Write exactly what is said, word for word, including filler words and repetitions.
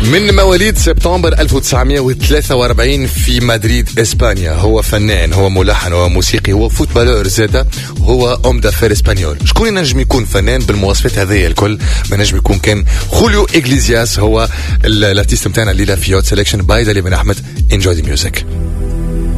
من مواليد سبتمبر ألف وتسعمائة وثلاثة وأربعين في مدريد إسبانيا. هو فنان، هو ملحن، هو موسيقي، هو فوتبالور زادا، هو أم دافير إسبانيول. شكون ينجم يكون فنان بالمواصفات هذه الكل؟ ما نجم يكون كان خوليو إغليزياس. هو الارتيست متاعنا الليلة في هوت سيلكشن باي زالي بن أحمد. Enjoy the music.